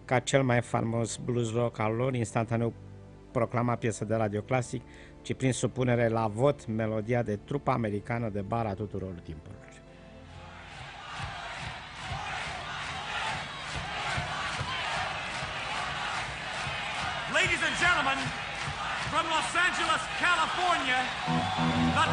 ca cel mai faimos blues rock al lor, instantaneu proclama piesă de radio clasic, ci prin supunere la vot melodia de trupa americană de bar a tuturor timpurilor. Ladies and gentlemen, from Los Angeles, California, the